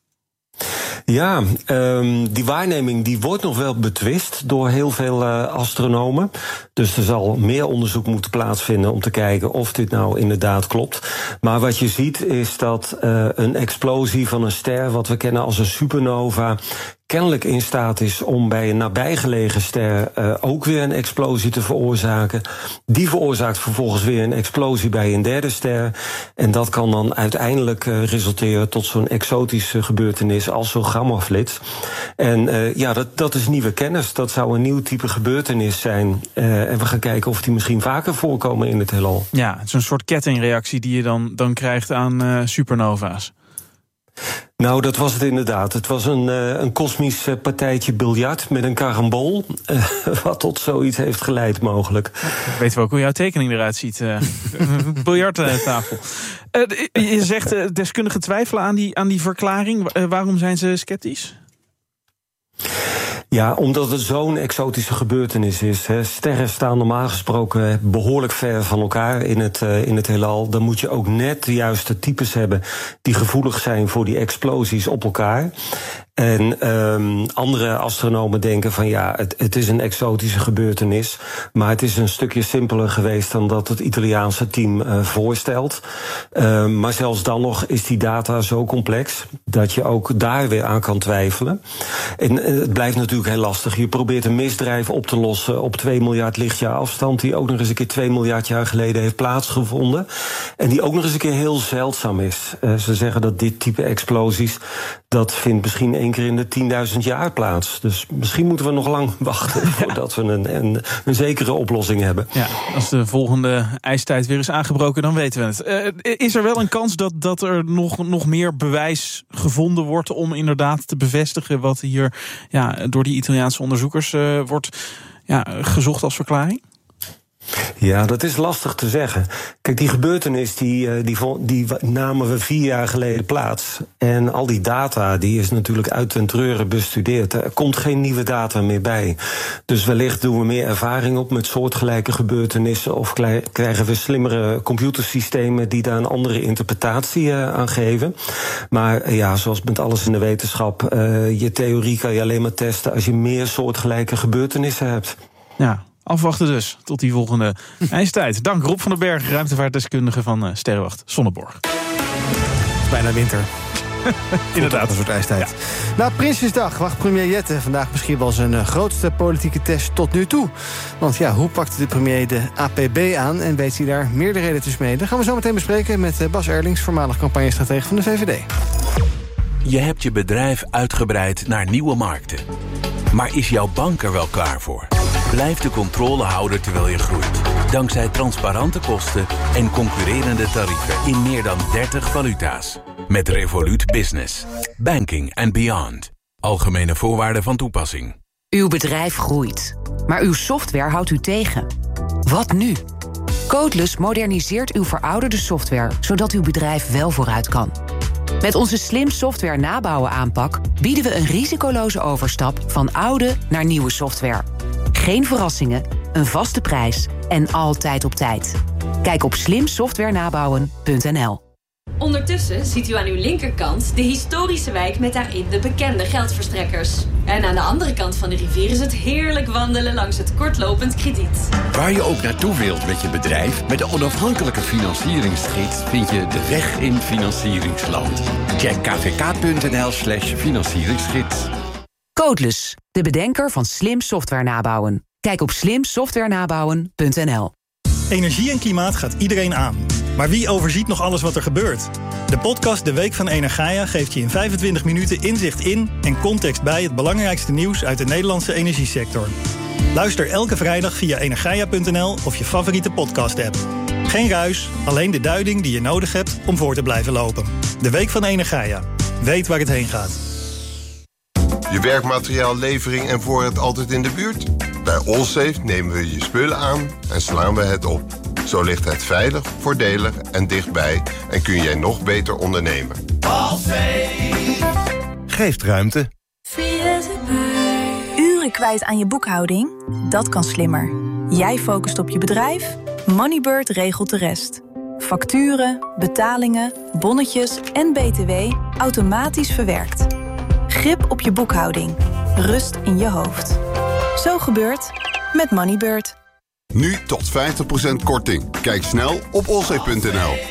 Ja, um, die waarneming die wordt nog wel betwist door heel veel uh, astronomen. Dus er zal meer onderzoek moeten plaatsvinden om te kijken of dit nou inderdaad klopt. Maar wat je ziet is dat uh, een explosie van een ster, wat we kennen als een supernova, kennelijk in staat is om bij een nabijgelegen ster uh, ook weer een explosie te veroorzaken. Die veroorzaakt vervolgens weer een explosie bij een derde ster. En dat kan dan uiteindelijk uh, resulteren tot zo'n exotische gebeurtenis als zo'n gammaflits. En uh, ja, dat, dat is nieuwe kennis. Dat zou een nieuw type gebeurtenis zijn. Uh, en we gaan kijken of die misschien vaker voorkomen in het heelal. Ja, het is een soort kettingreactie die je dan, dan krijgt aan uh, supernova's. Nou, dat was het inderdaad. Het was een, uh, een kosmisch uh, partijtje biljart met een karambol, uh, wat tot zoiets heeft geleid mogelijk. Weten we ook hoe jouw tekening eruit ziet. Uh, biljarttafel. Uh, je zegt uh, deskundigen twijfelen aan die, aan die verklaring. Uh, waarom zijn ze sceptisch? Ja, omdat het zo'n exotische gebeurtenis is. Hè. Sterren staan normaal gesproken behoorlijk ver van elkaar in het, uh, in het heelal. Dan moet je ook net de juiste types hebben die gevoelig zijn voor die explosies op elkaar. En um, andere astronomen denken van ja, het, het is een exotische gebeurtenis, maar het is een stukje simpeler geweest dan dat het Italiaanse team uh, voorstelt. Uh, maar zelfs dan nog is die data zo complex dat je ook daar weer aan kan twijfelen. En uh, het blijft natuurlijk heel lastig. Je probeert een misdrijf op te lossen op twee miljard lichtjaar afstand, die ook nog eens een keer twee miljard jaar geleden heeft plaatsgevonden. En die ook nog eens een keer heel zeldzaam is. Uh, ze zeggen dat dit type explosies, dat vindt misschien één keer in de tienduizend jaar plaats. Dus misschien moeten we nog lang wachten voordat we een, een, een zekere oplossing hebben. Ja, als de volgende ijstijd weer is aangebroken, dan weten we het. Uh, is er wel een kans dat, dat er nog, nog meer bewijs gevonden wordt om inderdaad te bevestigen wat hier ja, door die Italiaanse onderzoekers uh, wordt ja, gezocht als verklaring? Ja, dat is lastig te zeggen. Kijk, die gebeurtenis die, die, die namen we vier jaar geleden plaats. En al die data die is natuurlijk uit den treuren bestudeerd. Er komt geen nieuwe data meer bij. Dus wellicht doen we meer ervaring op met soortgelijke gebeurtenissen, of krijgen we slimmere computersystemen die daar een andere interpretatie uh, aan geven. Maar uh, ja, zoals met alles in de wetenschap, uh, je theorie kan je alleen maar testen als je meer soortgelijke gebeurtenissen hebt. Ja. Afwachten dus, tot die volgende ijstijd. Dank Rob van den Berg, ruimtevaartdeskundige van uh, Sterrenwacht Sonneborg. Het is bijna winter. Inderdaad. Een soort ijstijd. Ja. Na Prinsjesdag wacht premier Jette vandaag misschien wel zijn uh, grootste politieke test tot nu toe. Want ja, hoe pakt de premier de A P B aan en weet hij daar meerderheden te smeden? Dat gaan we zo meteen bespreken met uh, Bas Erlings, voormalig campagnestratege van de V V D. Je hebt je bedrijf uitgebreid naar nieuwe markten. Maar is jouw bank er wel klaar voor? Blijf de controle houden terwijl je groeit. Dankzij transparante kosten en concurrerende tarieven in meer dan dertig valuta's. Met Revolut Business. Banking and beyond. Algemene voorwaarden van toepassing. Uw bedrijf groeit, maar uw software houdt u tegen. Wat nu? Codeless moderniseert uw verouderde software, zodat uw bedrijf wel vooruit kan. Met onze slim software nabouwen aanpak bieden we een risicoloze overstap van oude naar nieuwe software. Geen verrassingen, een vaste prijs en altijd op tijd. Kijk op slim software nabouwen punt n l. Ondertussen ziet u aan uw linkerkant de historische wijk met daarin de bekende geldverstrekkers. En aan de andere kant van de rivier is het heerlijk wandelen langs het kortlopend krediet. Waar je ook naartoe wilt met je bedrijf, met de onafhankelijke financieringsgids vind je de weg in financieringsland. Check kvk.nl slash financieringsgids. Codeless, de bedenker van slim software nabouwen. Kijk op slim software nabouwen punt n l. Energie en klimaat gaat iedereen aan. Maar wie overziet nog alles wat er gebeurt? De podcast De Week van Energaia geeft je in vijfentwintig minuten inzicht in en context bij het belangrijkste nieuws uit de Nederlandse energiesector. Luister elke vrijdag via energaia punt n l of je favoriete podcast-app. Geen ruis, alleen de duiding die je nodig hebt om voor te blijven lopen. De Week van Energaia. Weet waar het heen gaat. Je werkmateriaal, levering en voorraad altijd in de buurt? Bij Allsafe nemen we je spullen aan en slaan we het op. Zo ligt het veilig, voordelig en dichtbij en kun jij nog beter ondernemen. Allsafe geeft ruimte. Uren kwijt aan je boekhouding? Dat kan slimmer. Jij focust op je bedrijf, Moneybird regelt de rest. Facturen, betalingen, bonnetjes en B T W automatisch verwerkt. Grip op je boekhouding. Rust in je hoofd. Zo gebeurt met Moneybird. Nu tot vijftig procent korting. Kijk snel op allsafe punt n l.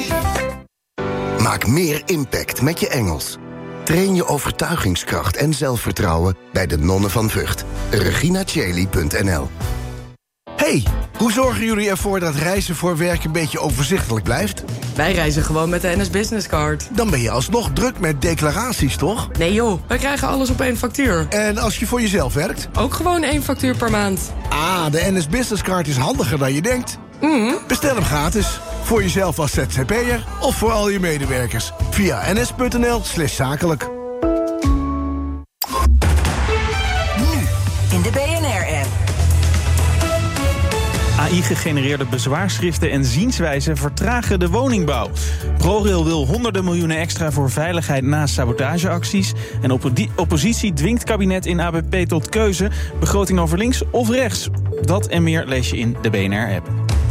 Maak meer impact met je Engels. Train je overtuigingskracht en zelfvertrouwen bij de Nonnen van Vught. regina cheli punt n l. Hey, hoe zorgen jullie ervoor dat reizen voor werk een beetje overzichtelijk blijft? Wij reizen gewoon met de N S Business Card. Dan ben je alsnog druk met declaraties, toch? Nee joh, wij krijgen alles op één factuur. En als je voor jezelf werkt? Ook gewoon één factuur per maand. Ah, de N S Business Card is handiger dan je denkt. Mm. Bestel hem gratis. Voor jezelf als Z Z P'er of voor al je medewerkers. Via ns punt n l slash zakelijk. Nu in de B N R-app. A I-gegenereerde bezwaarschriften en zienswijzen vertragen de woningbouw. ProRail wil honderden miljoenen extra voor veiligheid na sabotageacties. En oppo- oppositie dwingt kabinet in A B P tot keuze. Begroting over links of rechts. Dat en meer lees je in de B N R-app.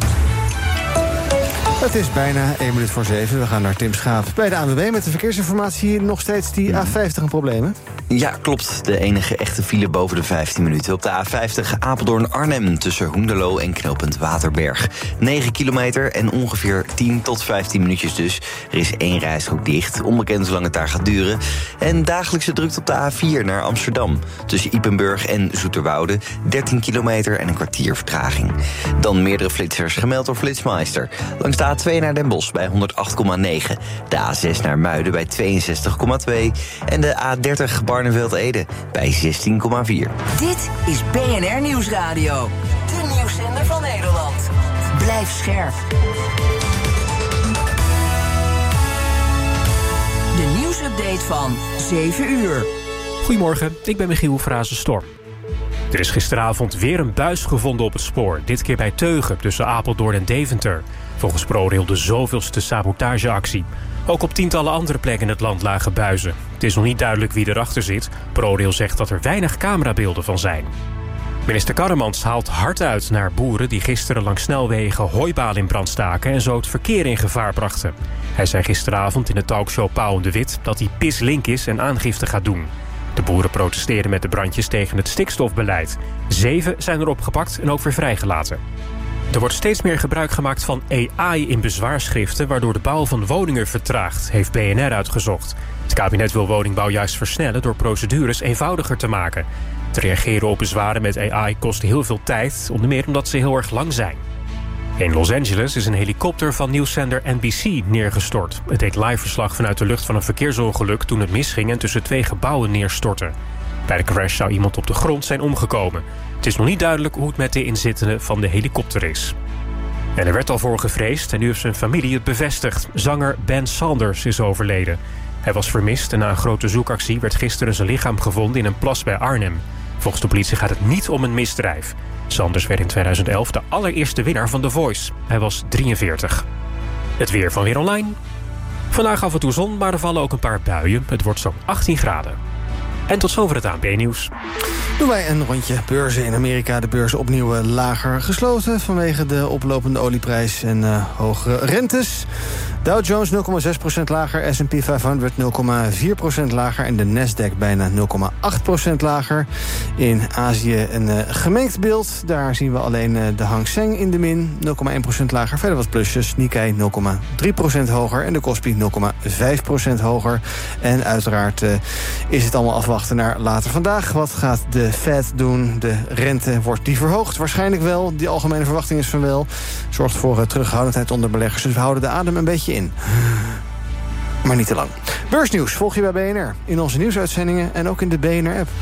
Het is bijna één minuut voor zeven. We gaan naar Tim Schaap bij de A N W B met de verkeersinformatie. Nog steeds die A vijftig een probleem, hè? Ja, klopt. De enige echte file boven de vijftien minuten. Op de A vijftig Apeldoorn-Arnhem tussen Hoenderloo en knooppunt Waterberg. negen kilometer en ongeveer tien tot vijftien minuutjes dus. Er is één reisroute dicht. Onbekend hoe lang het daar gaat duren. En dagelijkse drukte op de A vier naar Amsterdam. Tussen Ypenburg en Zoeterwoude. dertien kilometer en een kwartier vertraging. Dan meerdere flitsers gemeld door Flitsmeister. Langs de A twee naar Den Bosch bij honderd acht komma negen. De A zes naar Muiden bij tweeënzestig komma twee. En de A dertig Barneveld-Ede bij zestien komma vier. Dit is B N R Nieuwsradio. De nieuwszender van Nederland. Blijf scherp. De nieuwsupdate van zeven uur. Goedemorgen, ik ben Michiel Frazen-Storm. Er is gisteravond weer een buis gevonden op het spoor. Dit keer bij Teugen, tussen Apeldoorn en Deventer. Volgens ProRail de zoveelste sabotageactie. Ook op tientallen andere plekken in het land lagen buizen. Het is nog niet duidelijk wie erachter zit. ProRail zegt dat er weinig camerabeelden van zijn. Minister Karremans haalt hard uit naar boeren die gisteren langs snelwegen hooibalen in brand staken en zo het verkeer in gevaar brachten. Hij zei gisteravond in de talkshow Pauw en de Wit dat hij pislink is en aangifte gaat doen. De boeren protesteerden met de brandjes tegen het stikstofbeleid. Zeven zijn erop gepakt en ook weer vrijgelaten. Er wordt steeds meer gebruik gemaakt van A I in bezwaarschriften, waardoor de bouw van woningen vertraagt, heeft B N R uitgezocht. Het kabinet wil woningbouw juist versnellen door procedures eenvoudiger te maken. Te reageren op bezwaren met A I kost heel veel tijd, onder meer omdat ze heel erg lang zijn. In Los Angeles is een helikopter van nieuwszender N B C neergestort. Het deed live verslag vanuit de lucht van een verkeersongeluk toen het misging en tussen twee gebouwen neerstortte. Bij de crash zou iemand op de grond zijn omgekomen. Het is nog niet duidelijk hoe het met de inzittenden van de helikopter is. En er werd al voor gevreesd en nu heeft zijn familie het bevestigd. Zanger Ben Sanders is overleden. Hij was vermist en na een grote zoekactie werd gisteren zijn lichaam gevonden in een plas bij Arnhem. Volgens de politie gaat het niet om een misdrijf. Sanders werd in tweeduizend elf de allereerste winnaar van The Voice. Hij was drieënveertig. Het weer van Weer Online. Vandaag af en toe zon, maar er vallen ook een paar buien. Het wordt zo'n achttien graden. En tot zover het A N P-nieuws. Doen wij een rondje beurzen in Amerika. De beurzen opnieuw uh, lager gesloten vanwege de oplopende olieprijs en uh, hogere rentes. Dow Jones nul komma zes procent lager, S en P vijfhonderd nul komma vier procent lager en de Nasdaq bijna nul komma acht procent lager. In Azië een uh, gemengd beeld. Daar zien we alleen uh, de Hang Seng in de min, nul komma één procent lager. Verder wat plusjes, Nikkei nul komma drie procent hoger en de Kospi nul komma vijf procent hoger. En uiteraard uh, is het allemaal afwachten naar later vandaag. Wat gaat de Fed doen? De rente, wordt die verhoogd? Waarschijnlijk wel. Die algemene verwachting is van wel. Zorgt voor uh, terughoudendheid onder beleggers. Dus we houden de adem een beetje in. Maar niet te lang. Beursnieuws volg je bij B N R. In onze nieuwsuitzendingen en ook in de B N R-app.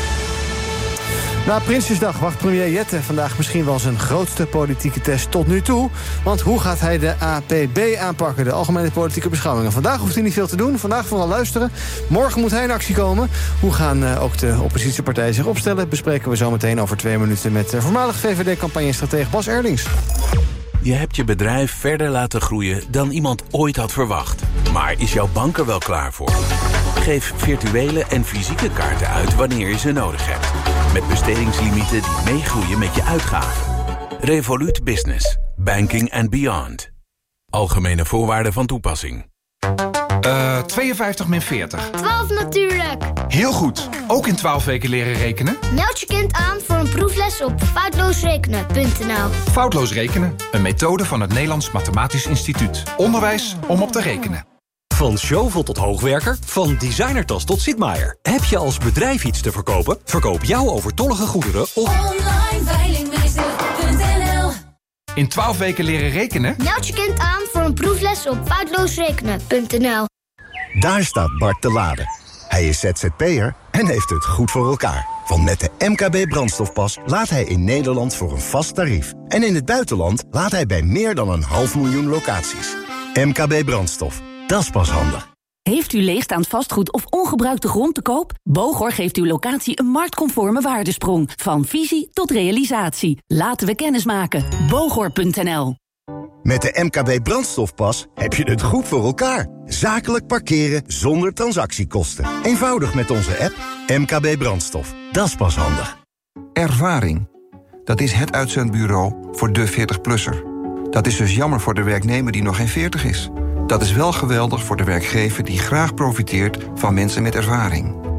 Na Prinsjesdag wacht premier Jette vandaag misschien wel zijn grootste politieke test tot nu toe. Want hoe gaat hij de A P B aanpakken, de algemene politieke beschouwingen? Vandaag hoeft hij niet veel te doen, vandaag vooral luisteren. Morgen moet hij in actie komen. Hoe gaan uh, ook de oppositiepartijen zich opstellen? Bespreken we zo meteen over twee minuten met uh, voormalig V V D-campagnestratege Bas Erdings. Je hebt je bedrijf verder laten groeien dan iemand ooit had verwacht. Maar is jouw bank er wel klaar voor? Geef virtuele en fysieke kaarten uit wanneer je ze nodig hebt. Met bestedingslimieten die meegroeien met je uitgaven. Revolut Business. Banking and beyond. Algemene voorwaarden van toepassing. Uh, tweeënvijftig min veertig. twaalf natuurlijk. Heel goed. Ook in twaalf weken leren rekenen? Meld je kind aan voor een proefles op foutloosrekenen punt n l. Foutloos rekenen. Een methode van het Nederlands Mathematisch Instituut. Onderwijs om op te rekenen. Van Zjovel tot hoogwerker, van designertas tot Sitmaier. Heb je als bedrijf iets te verkopen? Verkoop jouw overtollige goederen op online veilingmeester punt n l. In twaalf weken leren rekenen? Meld je kind aan voor een proefles op foutloosrekenen punt n l. Daar staat Bart te laden. Hij is Z Z P'er en heeft het goed voor elkaar. Want met de M K B brandstofpas laat hij in Nederland voor een vast tarief. En in het buitenland laat hij bij meer dan een half miljoen locaties. M K B brandstof. Dat is pas handig. Heeft u leegstaand vastgoed of ongebruikte grond te koop? Bogor geeft uw locatie een marktconforme waardesprong. Van visie tot realisatie. Laten we kennis maken. Bogor punt n l. Met de M K B brandstofpas heb je het goed voor elkaar. Zakelijk parkeren zonder transactiekosten. Eenvoudig met onze app M K B brandstof. Dat is pas handig. Ervaring. Dat is het uitzendbureau voor de veertig-plusser. Dat is dus jammer voor de werknemer die nog geen veertig is. Dat is wel geweldig voor de werkgever die graag profiteert van mensen met ervaring.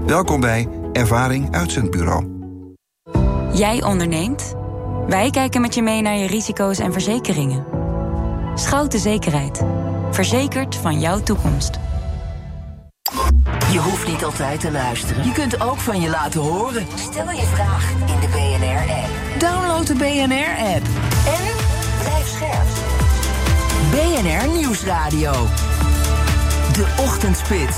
Welkom bij Ervaring Uitzendbureau. Jij onderneemt? Wij kijken met je mee naar je risico's en verzekeringen. Schouten Zekerheid. Verzekerd van jouw toekomst. Je hoeft niet altijd te luisteren. Je kunt ook van je laten horen. Stel je vraag in de B N R-app. Download de B N R-app. En blijf scherp. B N R Nieuwsradio. De Ochtendspits.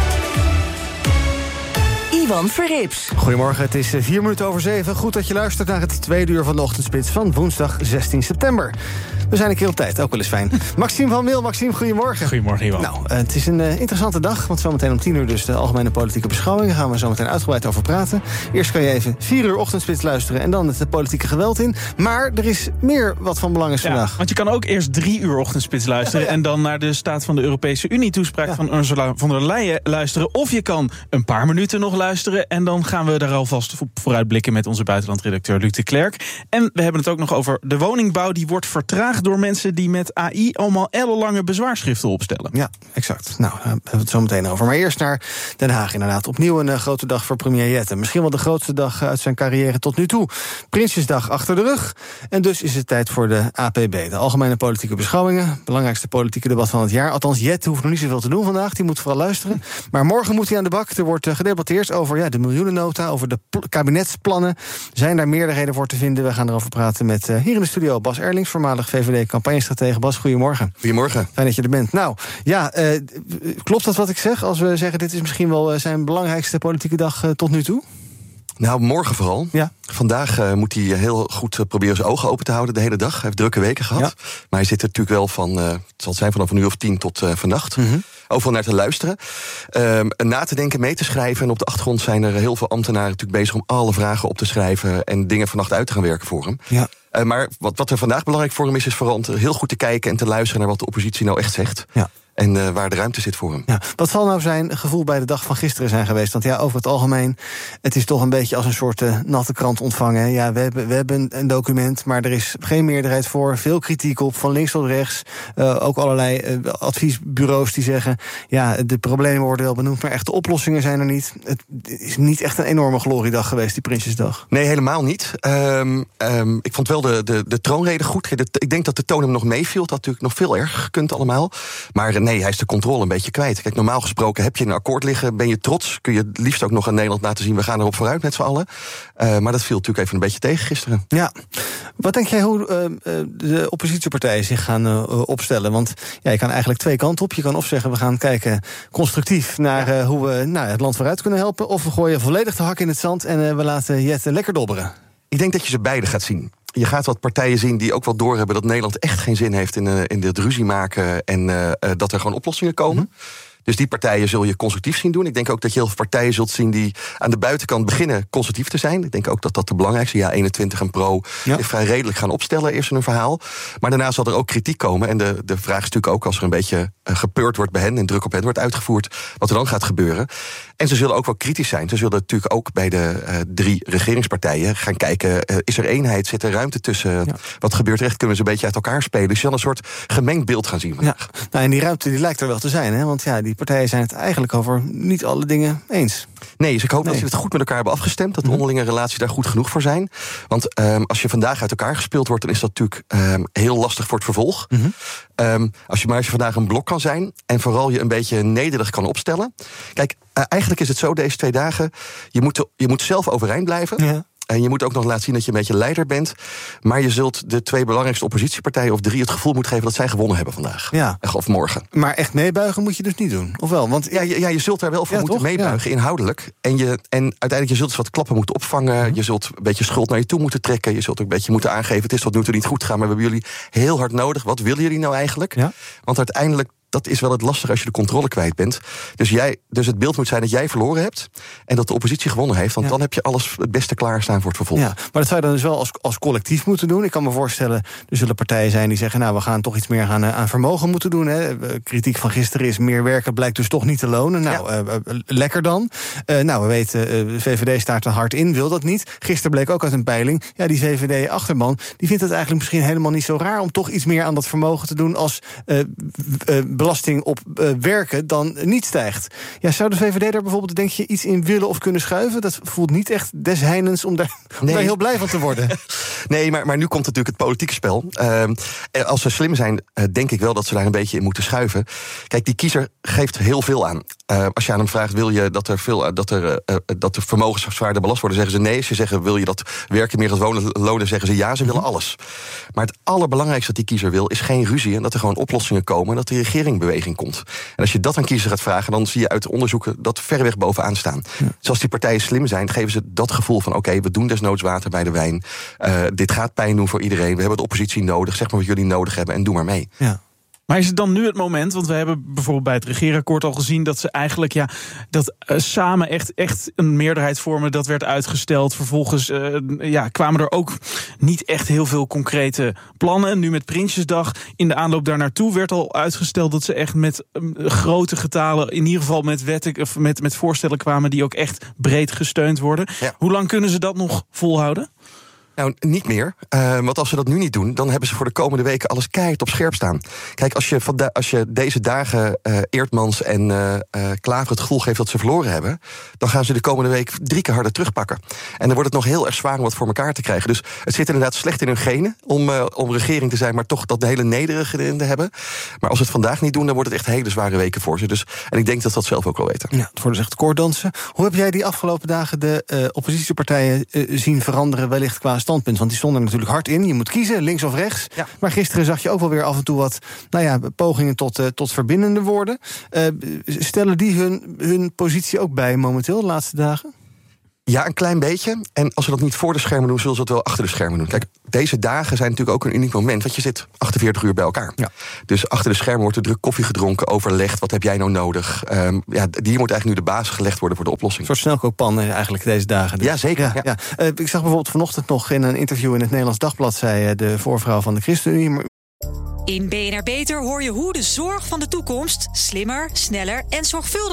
Ivan Verrips. Goedemorgen, het is vier minuten over zeven. Goed dat je luistert naar het tweede uur van de Ochtendspits van woensdag zestien september. We zijn een keer op tijd, ook wel eens fijn. Maxime van Mil, Maxime, goedemorgen. Goedemorgen, Ivan. Nou, het is een uh, interessante dag, want zometeen om tien uur dus de algemene politieke beschouwing. Daar gaan we zo meteen uitgebreid over praten. Eerst kan je even vier uur Ochtendspits luisteren en dan het politieke geweld in. Maar er is meer wat van belang is ja, vandaag. Want je kan ook eerst drie uur Ochtendspits luisteren... Ja, ja. en dan naar de staat van de Europese Unie toespraak ja. van Ursula von der Leyen luisteren. Of je kan een paar minuten nog luisteren... en dan gaan we daar alvast vooruitblikken met onze buitenlandredacteur Luc de Klerk. En we hebben het ook nog over de woningbouw. Die wordt vertraagd door mensen die met A I allemaal ellenlange bezwaarschriften opstellen. Ja, exact. Nou, daar hebben we het zo meteen over. Maar eerst naar Den Haag inderdaad. Opnieuw een uh, grote dag voor premier Jette. Misschien wel de grootste dag uit zijn carrière tot nu toe. Prinsjesdag achter de rug. En dus is het tijd voor de A P B. De Algemene Politieke Beschouwingen. Belangrijkste politieke debat van het jaar. Althans, Jette hoeft nog niet zoveel te doen vandaag. Die moet vooral luisteren. Maar morgen moet hij aan de bak. Er wordt uh, gedebatteerd over ja, de miljoenennota, over de pl- kabinetsplannen. Zijn daar meerderheden voor te vinden? We gaan erover praten met uh, hier in de studio Bas Erlings, voormalig V V D-campagnestratege. Bas, goedemorgen. Goedemorgen. Fijn dat je er bent. Nou, ja, uh, klopt dat wat ik zeg als we zeggen dit is misschien wel uh, zijn belangrijkste politieke dag uh, tot nu toe? Nou, morgen vooral. Ja. Vandaag uh, moet hij heel goed uh, proberen zijn ogen open te houden de hele dag. Hij heeft drukke weken gehad. Ja. Maar hij zit er natuurlijk wel van, uh, het zal zijn vanaf een uur of tien tot uh, vannacht. Mm-hmm. Overal naar te luisteren. Um, na te denken, mee te schrijven. En op de achtergrond zijn er heel veel ambtenaren natuurlijk bezig om alle vragen op te schrijven en dingen vannacht uit te gaan werken voor hem. Ja. Uh, maar wat, wat er vandaag belangrijk voor hem is, is vooral om heel goed te kijken en te luisteren naar wat de oppositie nou echt zegt. Ja. En uh, waar de ruimte zit voor hem. Ja, wat zal nou zijn gevoel bij de dag van gisteren zijn geweest? Want ja, over het algemeen, het is toch een beetje als een soort uh, natte krant ontvangen. Ja, we hebben, we hebben een document, maar er is geen meerderheid voor. Veel kritiek op, van links tot rechts. Uh, ook allerlei uh, adviesbureaus die zeggen, ja, de problemen worden wel benoemd, maar echte oplossingen zijn er niet. Het is niet echt een enorme gloriedag geweest, die Prinsjesdag. Nee, helemaal niet. Um, um, ik vond wel de, de, de troonrede goed. Ik denk dat de toon hem nog meeviel. Dat had natuurlijk nog veel erger gekund allemaal. Maar nee, hij is de controle een beetje kwijt. Kijk, normaal gesproken heb je een akkoord liggen, ben je trots, kun je het liefst ook nog aan Nederland laten zien, we gaan erop vooruit met z'n allen. Uh, maar dat viel natuurlijk even een beetje tegen gisteren. Ja. Wat denk jij hoe uh, de oppositiepartijen zich gaan uh, opstellen? Want ja, je kan eigenlijk twee kanten op. Je kan of zeggen, we gaan kijken constructief naar uh, hoe we nou, het land vooruit kunnen helpen, of we gooien volledig de hak in het zand en uh, we laten Jette lekker dobberen. Ik denk dat je ze beide gaat zien. Je gaat wat partijen zien die ook wel doorhebben dat Nederland echt geen zin heeft in, uh, in dit ruzie maken en uh, dat er gewoon oplossingen komen. Mm-hmm. Dus die partijen zul je constructief zien doen. Ik denk ook dat je heel veel partijen zult zien die aan de buitenkant beginnen constructief te zijn. Ik denk ook dat dat de belangrijkste, ja, eenentwintig en Pro, ja, vrij redelijk gaan opstellen eerst in hun verhaal. Maar daarna zal er ook kritiek komen. En de, de vraag is natuurlijk ook, als er een beetje uh, gepeurd wordt bij hen en druk op hen wordt uitgevoerd, wat er dan gaat gebeuren. En ze zullen ook wel kritisch zijn. Ze zullen natuurlijk ook bij de uh, drie regeringspartijen gaan kijken, uh, is er eenheid, zit er ruimte tussen? Ja. Wat gebeurt er echt? Kunnen we ze een beetje uit elkaar spelen? Dus je zal een soort gemengd beeld gaan zien vandaag. Ja. Nou, en die ruimte die lijkt er wel te zijn, hè? Want ja, die partijen zijn het eigenlijk over niet alle dingen eens. Nee, dus ik hoop nee. dat ze het goed met elkaar hebben afgestemd, dat de onderlinge relaties daar goed genoeg voor zijn. Want um, als je vandaag uit elkaar gespeeld wordt, dan is dat natuurlijk um, heel lastig voor het vervolg. Mm-hmm. Um, als je maar als je vandaag een blok kan zijn en vooral je een beetje nederig kan opstellen. Kijk, uh, eigenlijk is het zo deze twee dagen, je moet, je moet zelf overeind blijven. Ja. En je moet ook nog laten zien dat je een beetje leider bent. Maar je zult de twee belangrijkste oppositiepartijen of drie het gevoel moeten geven dat zij gewonnen hebben vandaag. Ja. Of morgen. Maar echt meebuigen moet je dus niet doen, of wel? Want ja, je, ja, je zult daar wel voor ja, moeten toch? meebuigen, ja. inhoudelijk. En, je, en uiteindelijk, je zult dus wat klappen moeten opvangen. Mm-hmm. Je zult een beetje schuld naar je toe moeten trekken. Je zult ook een beetje moeten aangeven, het is tot nu toe niet goed gaan, maar we hebben jullie heel hard nodig. Wat willen jullie nou eigenlijk? Ja. Want uiteindelijk, dat is wel het lastige als je de controle kwijt bent. Dus, jij, dus het beeld moet zijn dat jij verloren hebt en dat de oppositie gewonnen heeft. Want ja. dan heb je alles het beste klaarstaan voor het vervolg. Ja, maar dat zou je dan dus wel als, als collectief moeten doen. Ik kan me voorstellen, er zullen partijen zijn die zeggen, nou, we gaan toch iets meer aan, aan vermogen moeten doen. Hè. Kritiek van gisteren is, meer werken blijkt dus toch niet te lonen. Nou, ja. uh, uh, lekker dan. Uh, nou, we weten, uh, de V V D staat er hard in, wil dat niet. Gisteren bleek ook uit een peiling, ja, die V V D-achterban, die vindt het eigenlijk misschien helemaal niet zo raar om toch iets meer aan dat vermogen te doen als uh, uh, belasting op uh, werken dan niet stijgt. Ja, zou de V V D daar bijvoorbeeld, denk je, iets in willen of kunnen schuiven? Dat voelt niet echt des heinens om daar, om nee. daar heel blij van te worden. Nee, maar, maar nu komt natuurlijk het politieke spel. Uh, als ze slim zijn, uh, denk ik wel dat ze daar een beetje in moeten schuiven. Kijk, die kiezer geeft heel veel aan. Uh, als je aan hem vraagt, wil je dat er, veel, uh, dat er, uh, dat er vermogens zwaarder belast worden, zeggen ze nee. Als je zegt, wil je dat werken meer als wonen lonen, zeggen ze ja. Ze willen alles. Maar het allerbelangrijkste dat die kiezer wil, is geen ruzie en dat er gewoon oplossingen komen en dat de regering in beweging komt. En als je dat aan kiezer gaat vragen, dan zie je uit onderzoeken dat verreweg bovenaan staan. Ja. Dus als die partijen slim zijn, geven ze dat gevoel van oké, okay, we doen desnoods water bij de wijn. Uh, dit gaat pijn doen voor iedereen. We hebben de oppositie nodig. Zeg maar wat jullie nodig hebben en doe maar mee. Ja. Maar is het dan nu het moment, want we hebben bijvoorbeeld bij het regeerakkoord al gezien dat ze eigenlijk ja, dat uh, samen echt, echt een meerderheid vormen, dat werd uitgesteld. Vervolgens uh, ja, kwamen er ook niet echt heel veel concrete plannen. Nu met Prinsjesdag, in de aanloop daar naartoe werd al uitgesteld dat ze echt met uh, grote getalen, in ieder geval met wetten of met, met voorstellen kwamen die ook echt breed gesteund worden. Ja. Hoe lang kunnen ze dat nog volhouden? Nou, niet meer. Uh, want als ze dat nu niet doen, dan hebben ze voor de komende weken alles keihard op scherp staan. Kijk, als je, vanda- als je deze dagen uh, Eertmans en uh, uh, Klaver het gevoel geeft dat ze verloren hebben, dan gaan ze de komende week drie keer harder terugpakken. En dan wordt het nog heel erg zwaar om wat voor elkaar te krijgen. Dus het zit inderdaad slecht in hun genen om, uh, om regering te zijn, maar toch dat hele nederige in te hebben. Maar als ze het vandaag niet doen, dan wordt het echt hele zware weken voor ze. Dus, en ik denk dat ze dat zelf ook wel weten. Ja, het wordt dus echt koorddansen. Hoe heb jij die afgelopen dagen de uh, oppositiepartijen uh, zien veranderen, wellicht qua standpunt? Want die stonden er natuurlijk hard in. Je moet kiezen, links of rechts. Ja. Maar gisteren zag je ook wel weer af en toe wat nou ja, pogingen tot, uh, tot verbindende woorden. Uh, stellen die hun, hun positie ook bij momenteel, de laatste dagen? Ja, een klein beetje. En als ze dat niet voor de schermen doen, zullen ze dat wel achter de schermen doen. Kijk, deze dagen zijn natuurlijk ook een uniek moment, want je zit achtenveertig uur bij elkaar. Ja. Dus achter de schermen wordt er druk koffie gedronken, overlegd. Wat heb jij nou nodig? Um, ja, die moet eigenlijk nu de basis gelegd worden voor de oplossing. Een soort snelkookpan eigenlijk deze dagen. Dus. Ja, zeker. Ja, ja. Ja. Uh, ik zag bijvoorbeeld vanochtend nog in een interview in het Nederlands Dagblad, zei de voorvrouw van de ChristenUnie. In B N R Beter hoor je hoe de zorg van de toekomst slimmer, sneller en zorgvuldiger